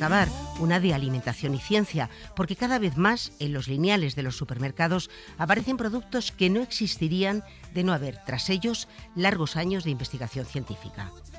acabar, una de alimentación y ciencia, porque cada vez más en los lineales de los supermercados aparecen productos que no existirían de no haber, tras ellos, largos años de investigación científica.